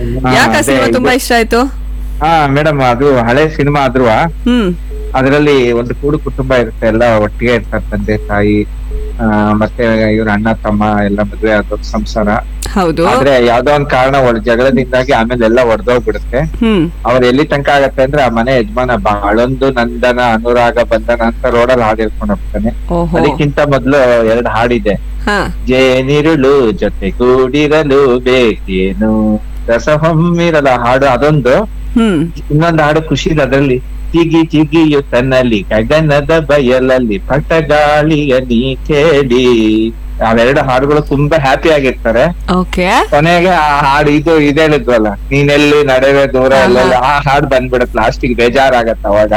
ಯಾಕೆ ಆ ಸಿನಿಮಾ ತುಂಬಾ ಇಷ್ಟ ಆಯ್ತು? ಹಾ ಮೇಡಮ್, ಅದು ಹಳೆ ಸಿನಿಮಾ ಆದ್ರೂ ಅದರಲ್ಲಿ ಒಂದು ಕೂಡು ಕುಟುಂಬ ಇರುತ್ತೆ, ಎಲ್ಲ ಒಟ್ಟಿಗೆ ಇರ್ತಾರೆ, ತಂದೆ ತಾಯಿ ಮತ್ತೆ ಇವ್ರ ಅಣ್ಣ ತಮ್ಮ ಎಲ್ಲ ಮದ್ವೆ ಆದವ್ರ ಸಂಸಾರ. ಹೌದು. ಆದ್ರೆ ಯಾವ್ದೋ ಒಂದ್ ಕಾರಣ ಜಗಳದಿಂದಾಗಿ ಆಮೇಲೆ ಎಲ್ಲ ಒಡೆದೋಗ್ಬಿಡುತ್ತೆ. ಅವ್ರು ಎಲ್ಲಿ ತನಕ ಆಗತ್ತೆ ಅಂದ್ರೆ ಆ ಮನೆ ಯಜಮಾನ ಬಾಳೊಂದು ನಂದನ ಅನುರಾಗ ಬಂಧನ ಅಂತ ರೋಡಲ್ಲಿ ಹಾಡಿರ್ಕೊಂಡು ಹೋಗ್ತಾನೆ. ಅದಕ್ಕಿಂತ ಮೊದ್ಲು 2 ಹಾಡಿದೆ. ಜೇನಿರುಳು ಜೊತೆಗೂಡಿರಲು ಬೇಕೇನು ರಸಹೊಮ್ಮಿರಲ ಹಾಡು ಅದೊಂದು. ಇನ್ನೊಂದು ಹಾಡು ಖುಷಿ ಅದ್ರಲ್ಲಿ, ಚಿಗಿ ಚಿಗಿಯು ತನ್ನಲ್ಲಿ ಗಗನದ ಬಯಲಲ್ಲಿ ಪಟಗಾಳಿಯ ನೀ ಕೇಳಿ. ಅವೆರಡು ಹಾಡುಗಳು ತುಂಬಾ ಹ್ಯಾಪಿ ಆಗಿರ್ತಾರೆ. ಕೊನೆಗೆ ಆ ಹಾಡು ಇದು ಹೇಳಿದ್ವಲ್ಲ, ನೀನೆಲ್ಲಿ ನಡೆವೆ ದೂರ ಎಲ್ಲ, ಆ ಹಾಡು ಬಂದ್ಬಿಡತ್ ಲಾಸ್ಟಿಗೆ, ಬೇಜಾರಾಗತ್ತ ಅವಾಗ.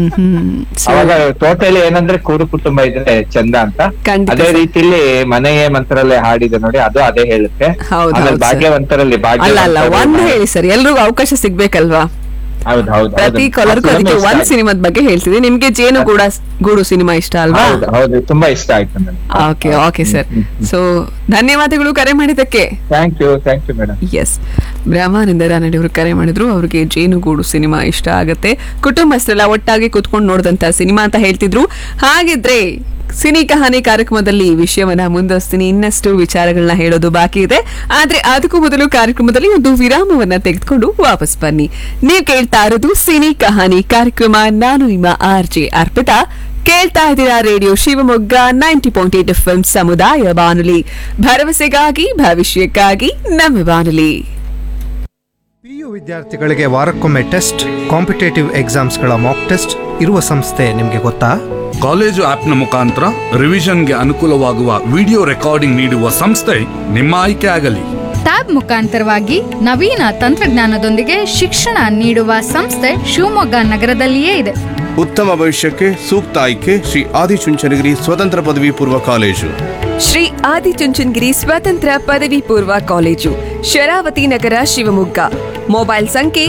ಟೋಟಲಿ ಏನಂದ್ರೆ ಕೂಡು ಕುಟುಂಬ ಇದ್ರೆ ಚಂದ ಅಂತ. ಅದೇ ರೀತಿಲಿ ಮನೆಯೇ ಮಂತ್ರಲ್ಲೇ ಹಾಡಿದೆ ನೋಡಿ, ಅದು ಅದೇ ಹೇಳುತ್ತೆ. ಆಮೇಲೆ ಭಾಗ್ಯವಂತರಲ್ಲಿ ಹೇಳಿ ಸರ್, ಎಲ್ರಿಗೂ ಅವಕಾಶ ಸಿಗ್ಬೇಕಲ್ವಾ? ಪ್ರತಿ ಕಾಲರ್ಗೂ ಅದಕ್ಕೆ ಒಂದ್ ಸಿನಿಮಾದ ಬಗ್ಗೆ ಹೇಳ್ತಿದ್ವಿ. ನಿಮ್ಗೆ ಜೇನು ಗೂಡು ಸಿನಿಮಾ ಇಷ್ಟ ಅಲ್ವಾ? ಹೌದು, ತುಂಬಾ ಇಷ್ಟ ಆಯ್ತು. Okay sir. ಸೊ ಧನ್ಯವಾದಗಳು ಕರೆ ಮಾಡಿದ್ದಕ್ಕೆ. Thank you madam. ಎಸ್, ಬ್ರಹ್ಮಾನಂದ ರಾನಡೆ ಅವರು ಕರೆ ಮಾಡಿದ್ರು. ಅವ್ರಿಗೆ ಜೇನುಗೂಡು ಸಿನಿಮಾ ಇಷ್ಟ ಆಗತ್ತೆ, ಕುಟುಂಬಸ್ಥರೆಲ್ಲ ಒಟ್ಟಾಗಿ ಕುತ್ಕೊಂಡು ನೋಡಿದಂತ ಸಿನಿಮಾ ಅಂತ ಹೇಳ್ತಿದ್ರು. ಹಾಗಿದ್ರೆ ಸಿನಿ ಕಹಾನಿ ಕಾರ್ಯಕ್ರಮದಲ್ಲಿ ವಿಷಯವನ್ನ ಮುಂದುವರಿಸ್ತೀನಿ. ಇನ್ನಷ್ಟು ವಿಚಾರಗಳನ್ನ ಹೇಳೋದು ಬಾಕಿ ಇದೆ, ಆದ್ರೆ ಅದಕ್ಕೂ ಮೊದಲು ಕಾರ್ಯಕ್ರಮದಲ್ಲಿ ಒಂದು ವಿರಾಮವನ್ನ ತೆಗೆದುಕೊಂಡು ವಾಪಸ್ ಬನ್ನಿ. ನೀವು ಕೇಳ್ತಾ ಇರೋದು ಸಿನಿ ಕಹಾನಿ ಕಾರ್ಯಕ್ರಮ. ನಾನು ನಿಮ್ಮ RJ ಅರ್ಪಿತಾ. ಕೇಳ್ತಾ ಇದ್ದೀರಾ ರೇಡಿಯೋ ಶಿವಮೊಗ್ಗ 90.8 FM ಸಮುದಾಯ ಬಾನುಲಿ, ಭರವಸೆಗಾಗಿ ಭವಿಷ್ಯಕ್ಕಾಗಿ ನಮ್ಮ ಬಾನುಲಿ. PU ವಿದ್ಯಾರ್ಥಿಗಳಿಗೆ ವಾರಕ್ಕೊಮ್ಮೆ ಟೆಸ್ಟ್, ಕಾಂಪಿಟೇಟಿವ್ ಎಕ್ಸಾಮ್ಸ್ಗಳ ಮಾಕ್ ಟೆಸ್ಟ್ ಇರುವ ಸಂಸ್ಥೆ ನಿಮಗೆ ಗೊತ್ತಾ? ಕಾಲೇಜು ಆಪ್ನ ಮುಖಾಂತರ ರಿವಿಷನ್ಗೆ ಅನುಕೂಲವಾಗುವ ವಿಡಿಯೋ ರೆಕಾರ್ಡಿಂಗ್ ನೀಡುವ ಸಂಸ್ಥೆ ನಿಮ್ಮ ಆಯ್ಕೆ ಆಗಲಿ. ಟ್ಯಾಬ್ ಮುಖಾಂತರವಾಗಿ ನವೀನ ತಂತ್ರಜ್ಞಾನದೊಂದಿಗೆ ಶಿಕ್ಷಣ ನೀಡುವ ಸಂಸ್ಥೆ ಶಿವಮೊಗ್ಗ ನಗರದಲ್ಲಿಯೇ ಇದೆ. ಉತ್ತಮ ಭವಿಷ್ಯಕ್ಕೆ ಸೂಕ್ತ ಆಯ್ಕೆ ಶ್ರೀ ಆದಿಚುಂಚನಗಿರಿ ಸ್ವತಂತ್ರ ಪದವಿ ಪೂರ್ವ ಕಾಲೇಜು. ಶ್ರೀ ಆದಿಚುಂಚನಗಿರಿ ಸ್ವತಂತ್ರ ಪದವಿ ಪೂರ್ವ ಕಾಲೇಜು, ಶರಾವತಿ ನಗರ, ಶಿವಮೊಗ್ಗ. ಮೊಬೈಲ್ ಸಂಖ್ಯೆ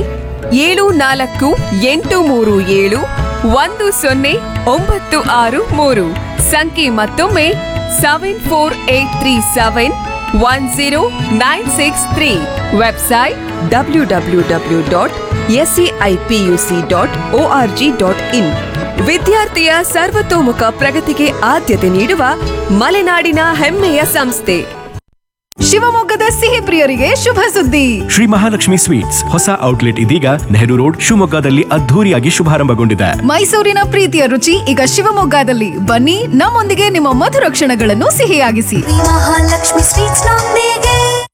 7487109663. ಸಂಖ್ಯೆ ಮತ್ತೊಮ್ಮೆ 7483710963. Website www.seipc.org.in. ವಿದ್ಯಾರ್ಥಿಯ ಸರ್ವತೋಮುಖ ಪ್ರಗತಿಗೆ ಆದ್ಯತೆ ನೀಡುವ ಮಲೆನಾಡಿನ ಹೆಮ್ಮೆಯ ಸಂಸ್ಥೆ. ಶಿವಮೊಗ್ಗದ ಸಿಹಿ ಪ್ರಿಯರಿಗೆ ಶುಭ ಸುದ್ದಿ. ಶ್ರೀ ಮಹಾಲಕ್ಷ್ಮಿ ಸ್ವೀಟ್ಸ್ ಹೊಸ ಔಟ್ಲೆಟ್ ಇದೀಗ ನೆಹರು ರೋಡ್ ಶಿವಮೊಗ್ಗದಲ್ಲಿ ಅದ್ಧೂರಿಯಾಗಿ ಶುಭಾರಂಭಗೊಂಡಿದೆ. ಮೈಸೂರಿನ ಪ್ರೀತಿಯ ರುಚಿ ಈಗ ಶಿವಮೊಗ್ಗದಲ್ಲಿ. ಬನ್ನಿ, ನಮ್ಮೊಂದಿಗೆ ನಿಮ್ಮ ಮಧುರ ಕ್ಷಣಗಳನ್ನು ಸಿಹಿಯಾಗಿಸಿ. ಮಹಾಲಕ್ಷ್ಮಿ ಸ್ವೀಟ್ಸ್ ನೊಂದಿಗೆ.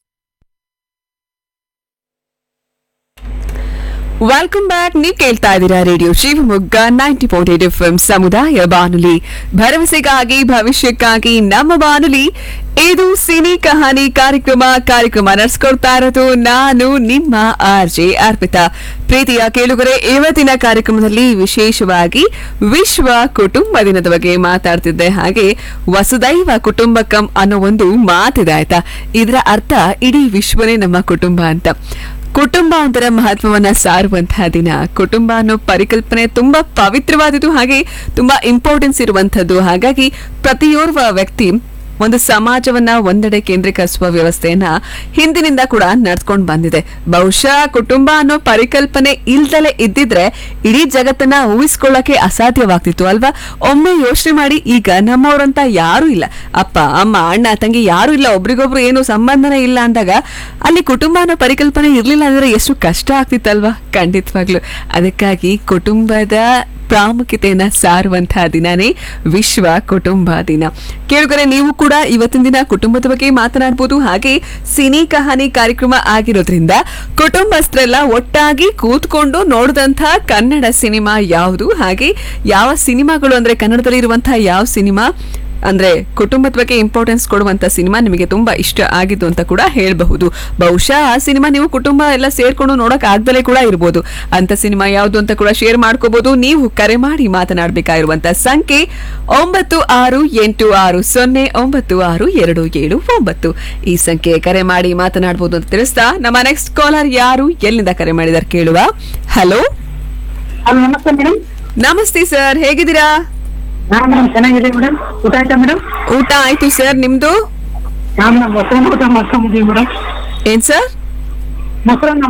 Welcome back. ನೀವು ಕೇಳ್ತಾ ಇದ್ದೀರಾ ರೇಡಿಯೋ ಶಿವಮೊಗ್ಗ 90.8 FM ಸಮುದಾಯ ಬಾನುಲಿ, ಭರವಸೆಗಾಗಿ ಭವಿಷ್ಯಕ್ಕಾಗಿ ನಮ್ಮ ಬಾನುಲಿ. ಇದು ಸಿನಿ ಕಹಾನಿ ಕಾರ್ಯಕ್ರಮ ನಡೆಸ್ಕೊಡ್ತಾ ಇರೋದು ನಾನು ನಿಮ್ಮ RJ ಅರ್ಪಿತಾ. ಪ್ರೀತಿಯ ಕೇಳುಗರೆ, ಇವತ್ತಿನ ಕಾರ್ಯಕ್ರಮದಲ್ಲಿ ವಿಶೇಷವಾಗಿ ವಿಶ್ವ ಕುಟುಂಬ ದಿನದ ಬಗ್ಗೆ ಮಾತಾಡ್ತಿದ್ದೆ. ಹಾಗೆ ವಸುದೈವ ಕುಟುಂಬಕಂ ಅನ್ನೋ ಒಂದು ಮಾತಿದೆ ಆಯ್ತಾ. ಇದರ ಅರ್ಥ ಇಡೀ ವಿಶ್ವನೇ ನಮ್ಮ ಕುಟುಂಬ ಅಂತ. ಕುಟುಂಬ ಒಂದರ ಮಹತ್ವವನ್ನ ಸಾರುವಂತಹ ದಿನ. ಕುಟುಂಬ ಅನ್ನೋ ಪರಿಕಲ್ಪನೆ ತುಂಬಾ ಪವಿತ್ರವಾದದ್ದು, ಹಾಗೆ ತುಂಬಾ ಇಂಪಾರ್ಟೆನ್ಸ್ ಇರುವಂತದ್ದು. ಹಾಗಾಗಿ ಪ್ರತಿಯೋರ್ವ ವ್ಯಕ್ತಿ ಒಂದು ಸಮಾಜವನ್ನ ಒಂದೆಡೆ ಕೇಂದ್ರೀಕರಿಸುವ ವ್ಯವಸ್ಥೆಯನ್ನ ಹಿಂದಿನಿಂದ ಕೂಡ ನಡ್ಸ್ಕೊಂಡು ಬಂದಿದೆ. ಬಹುಶಃ ಕುಟುಂಬ ಅನ್ನೋ ಪರಿಕಲ್ಪನೆ ಇಲ್ದಲೆ ಇದ್ದಿದ್ರೆ ಇಡೀ ಜಗತ್ತನ್ನ ಊಹಿಸ್ಕೊಳ್ಳಕ್ಕೆ ಅಸಾಧ್ಯವಾಗ್ತಿತ್ತು ಅಲ್ವಾ? ಒಮ್ಮೆ ಯೋಚನೆ ಮಾಡಿ, ಈಗ ನಮ್ಮವ್ರಂತ ಯಾರು ಇಲ್ಲ, ಅಪ್ಪ ಅಮ್ಮ ಅಣ್ಣ ತಂಗಿ ಯಾರು ಇಲ್ಲ, ಒಬ್ರಿಗೊಬ್ರು ಏನು ಸಂಬಂಧನೇ ಇಲ್ಲ ಅಂದಾಗ ಅಲ್ಲಿ ಕುಟುಂಬ ಅನ್ನೋ ಪರಿಕಲ್ಪನೆ ಇರ್ಲಿಲ್ಲ ಅಂದ್ರೆ ಎಷ್ಟು ಕಷ್ಟ ಆಗ್ತಿತ್ತಲ್ವಾ? ಖಂಡಿತವಾಗ್ಲು. ಅದಕ್ಕಾಗಿ ಕುಟುಂಬದ ಪ್ರಾಮುಖ್ಯತೆಯನ್ನ ಸಾರುವಂತಹ ದಿನನೇ ವಿಶ್ವ ಕುಟುಂಬ ದಿನ. ಕೇಳುಗರೆ, ನೀವು ಕೂಡ ಇವತ್ತಿನ ದಿನ ಕುಟುಂಬದ ಬಗ್ಗೆ ಮಾತನಾಡಬಹುದು. ಹಾಗೆ ಸಿನಿ ಕಹಾನಿ ಕಾರ್ಯಕ್ರಮ ಆಗಿರೋದ್ರಿಂದ ಕುಟುಂಬಸ್ಥರೆಲ್ಲ ಒಟ್ಟಾಗಿ ಕೂತ್ಕೊಂಡು ನೋಡಿದಂತಹ ಕನ್ನಡ ಸಿನಿಮಾ ಯಾವುದು, ಹಾಗೆ ಯಾವ ಸಿನಿಮಾಗಳು ಅಂದ್ರೆ ಕನ್ನಡದಲ್ಲಿ ಇರುವಂತಹ ಯಾವ ಸಿನಿಮಾ ಅಂದ್ರೆ ಕುಟುಂಬದ ಬಗ್ಗೆ ಇಂಪಾರ್ಟೆನ್ಸ್ ಕೊಡುವಂತ ಸಿನಿಮಾ ನಿಮಗೆ ತುಂಬಾ ಇಷ್ಟ ಆಗಿದ್ದು ಅಂತ ಕೂಡ ಹೇಳಬಹುದು. ಬಹುಶಃ ಆ ಸಿನಿಮಾ ನೀವು ಕುಟುಂಬ ಎಲ್ಲ ಸೇರ್ಕೊಂಡು ನೋಡಕ್ ಆಗ್ದಲೇ ಕೂಡ ಇರಬಹುದು. ಅಂತ ಸಿನಿಮಾ ಯಾವುದು ಅಂತ ಕೂಡ ಶೇರ್ ಮಾಡ್ಕೋಬಹುದು. ನೀವು ಕರೆ ಮಾಡಿ ಮಾತನಾಡಬೇಕಾಗಿರುವಂತ ಸಂಖ್ಯೆ 9660962729. ಈ ಸಂಖ್ಯೆ ಕರೆ ಮಾಡಿ ಮಾತನಾಡಬಹುದು ಅಂತ ತಿಳಿಸ್ತಾ, ನಮ್ಮ ನೆಕ್ಸ್ಟ್ ಕಾಲರ್ ಯಾರು, ಎಲ್ಲಿಂದ ಕರೆ ಮಾಡಿದಾರೆ ಕೇಳುವ. ಹಲೋ, ನಮಸ್ತೆ ಮೇಡಮ್. ನಮಸ್ತೆ ಸರ್, ಹೇಗಿದ್ದೀರಾ? ಚೆನ್ನಾಗಿದೆ ಮೇಡಮ್. ಊಟ ಆಯ್ತಾ ಮೇಡಮ್? ಊಟ ಆಯ್ತು ಸರ್, ನಿಮ್ದು? ಮೊಸರನ್ನ ಊಟ ಮಾಡ್ಕೊಂಡಿದ್ದೀವಿ ಮೇಡಮ್. ಏನ್ ಸರ್? ಮೊಸರನ್ನ